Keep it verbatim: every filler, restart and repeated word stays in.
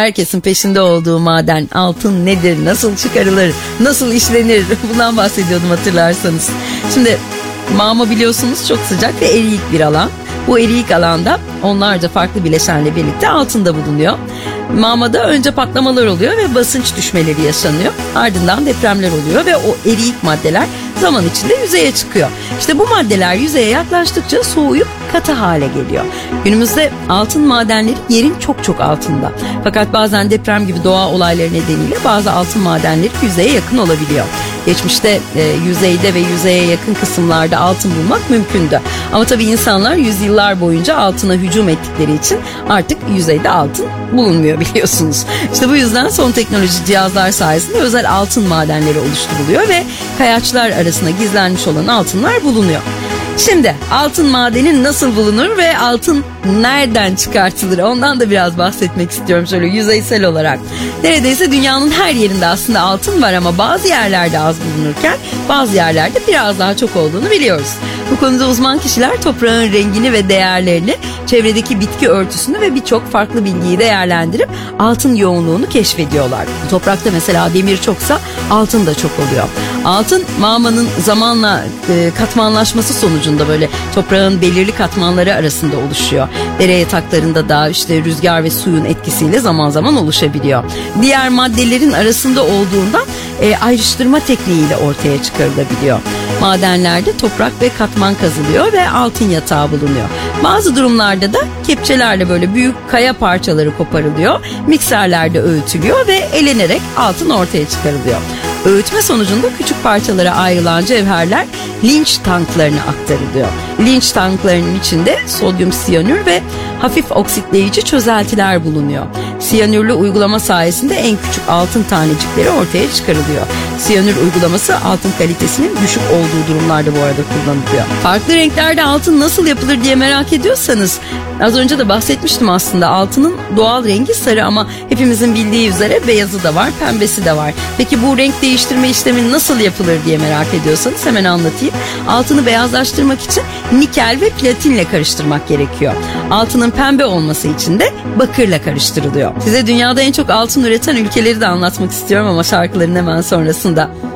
herkesin peşinde olduğu maden altın nedir, nasıl çıkarılır, nasıl işlenir, bundan bahsediyordum hatırlarsanız. Şimdi mağma biliyorsunuz çok sıcak ve eriyik bir alan. Bu eriyik alanda onlarca farklı bileşenle birlikte altın da bulunuyor. Mağmada önce patlamalar oluyor ve basınç düşmeleri yaşanıyor. Ardından depremler oluyor ve o eriyik maddeler zaman içinde yüzeye çıkıyor. İşte bu maddeler yüzeye yaklaştıkça soğuyup katı hale geliyor. Günümüzde altın madenleri yerin çok çok altında. Fakat bazen deprem gibi doğa olayları nedeniyle bazı altın madenleri yüzeye yakın olabiliyor. Geçmişte e, yüzeyde ve yüzeye yakın kısımlarda altın bulmak mümkündü. Ama tabii insanlar yüzyıllar boyunca altına hücum ettikleri için artık yüzeyde altın bulunmuyor biliyorsunuz. İşte bu yüzden son teknoloji cihazlar sayesinde özel altın madenleri oluşturuluyor ve kayaçlar arasında gizlenmiş olan altınlar bulunuyor. Şimdi altın madeni nasıl bulunur ve altın nereden çıkartılır, ondan da biraz bahsetmek istiyorum şöyle yüzeysel olarak. Neredeyse dünyanın her yerinde aslında altın var ama bazı yerlerde az bulunurken bazı yerlerde biraz daha çok olduğunu biliyoruz. Bu konuda uzman kişiler toprağın rengini ve değerlerini, çevredeki bitki örtüsünü ve birçok farklı bilgiyi değerlendirip altın yoğunluğunu keşfediyorlar. Toprakta mesela demir çoksa altın da çok oluyor. Altın mağmanın zamanla e, katmanlaşması sonucunda böyle toprağın belirli katmanları arasında oluşuyor. Dere yataklarında da işte rüzgar ve suyun etkisiyle zaman zaman oluşabiliyor. Diğer maddelerin arasında olduğundan e, ayrıştırma tekniğiyle ortaya çıkarılabiliyor. Madenlerde toprak ve katman kazılıyor ve altın yatağı bulunuyor. Bazı durumlarda da kepçelerle böyle büyük kaya parçaları koparılıyor, mikserlerde öğütülüyor ve elenerek altın ortaya çıkarılıyor. Öğütme sonucunda küçük parçalara ayrılan cevherler linç tanklarına aktarılıyor. Linç tanklarının içinde sodyum siyanür ve hafif oksitleyici çözeltiler bulunuyor. Siyanürlü uygulama sayesinde en küçük altın tanecikleri ortaya çıkarılıyor. Siyanür uygulaması altın kalitesinin düşük olduğu durumlarda bu arada kullanılıyor. Farklı renklerde altın nasıl yapılır diye merak ediyorsanız, az önce de bahsetmiştim aslında, altının doğal rengi sarı ama hepimizin bildiği üzere beyazı da var, pembesi de var. Peki bu renk değiştirme işlemi nasıl yapılır diye merak ediyorsanız hemen anlatayım. Altını beyazlaştırmak için nikel ve platinle karıştırmak gerekiyor. Altının pembe olması için de bakırla karıştırılıyor. Size dünyada en çok altın üreten ülkeleri de anlatmak istiyorum ama şarkıların hemen sonrasında.